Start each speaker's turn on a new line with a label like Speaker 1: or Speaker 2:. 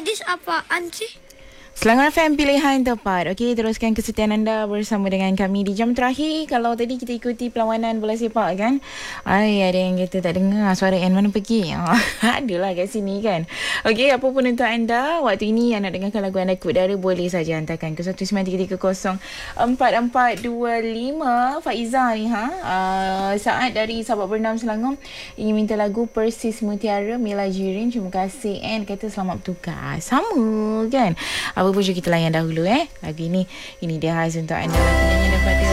Speaker 1: This apaan sih?
Speaker 2: Selangor FM pilihan tepat. Okey, teruskan kesetiaan anda bersama dengan kami di jam terakhir. Kalau tadi kita ikuti perlawanan bola sepak kan. Ada yang kata tak dengar suara Anne mana pergi. Adalah kat sini kan. Okey, apa pun untuk anda waktu ini yang nak dengarkan lagu anda ikut dara boleh saja hantarkan ke 193304425. Faiza ni saat dari Sabak Bernam Selangor ingin minta lagu Persis Mutiara Mila Jirin. Terima kasih Anne, kata selamat bertugas. Sama kan. Apa pun kita layan dahulu lagu ini dia khas untuk anda. Penyanyi daripada